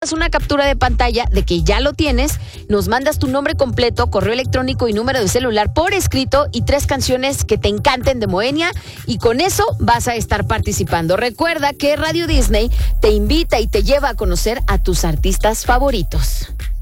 tomas una captura de pantalla de que ya lo tienes, nos mandas tu nombre completo, correo electrónico y número de celular por escrito y 3 canciones que te encanten de Moenia, y con eso vas a estar participando. Recuerda que Radio Disney te invita y te lleva a conocer a tus artistas favoritos.